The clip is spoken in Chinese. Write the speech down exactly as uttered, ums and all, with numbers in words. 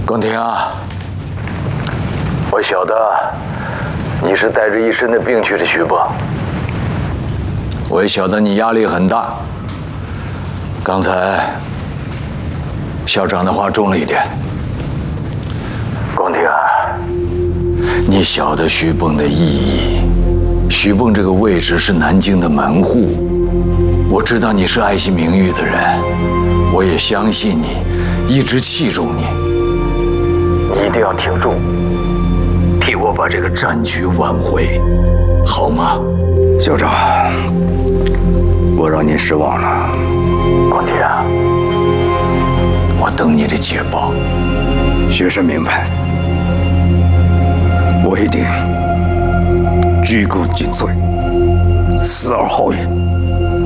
广庭啊，我晓得你是带着一身的病去的徐蚌，我也晓得你压力很大。刚才校长的话重了一点。广庭啊，你晓得徐蚌的意义。徐蚌这个位置是南京的门户，我知道你是爱惜名誉的人，我也相信你，一直器重你。你一定要挺住，替我把这个战局挽回，好吗？ 校长，我让您失望了。 广庭啊，我等你的捷报。 学生明白，我一定鞠躬尽瘁，死而后已。